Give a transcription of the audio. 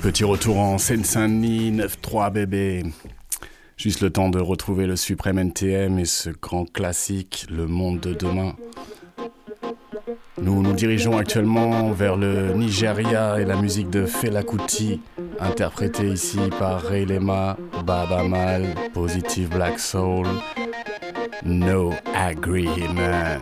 Petit retour en Seine-Saint-Denis, 9-3 bébé. Juste le temps de retrouver le suprême NTM et ce grand classique, Le Monde de Demain. Nous nous dirigeons actuellement vers le Nigeria et la musique de Fela Kuti, interprétée ici par Ray Lema, Baba Mal, Positive Black Soul, No Agreement.